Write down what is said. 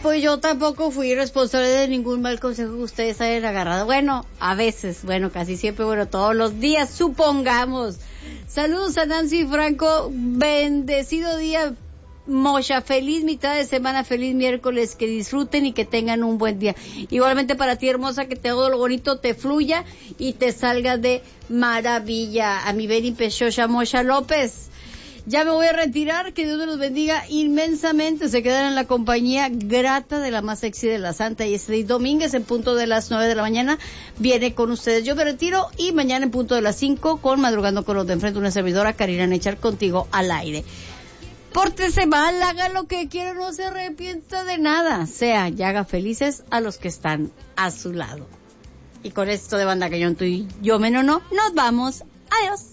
pues yo tampoco fui responsable de ningún mal consejo que ustedes hayan agarrado. Bueno, a veces, bueno, casi siempre, bueno, todos los días, supongamos. Saludos a Nancy y Franco, bendecido día, Mocha, feliz mitad de semana, feliz miércoles, que disfruten y que tengan un buen día. Igualmente para ti, hermosa, que todo lo bonito te fluya y te salga de maravilla. A mi Beni Pechocha Mocha López. Ya me voy a retirar, que Dios me los bendiga inmensamente, se quedan en la compañía grata de la más sexy de la Santa y Esther Domínguez en punto de las 9 de la mañana, viene con ustedes. Yo me retiro y mañana en punto de las 5 con Madrugando con los de enfrente, una servidora, Karina Nechar, contigo al aire. Pórtese mal, haga lo que quiera, no se arrepienta de nada, sea, y haga felices a los que están a su lado. Y con esto de Banda Cañón, tú y yo, Menono, nos vamos, adiós.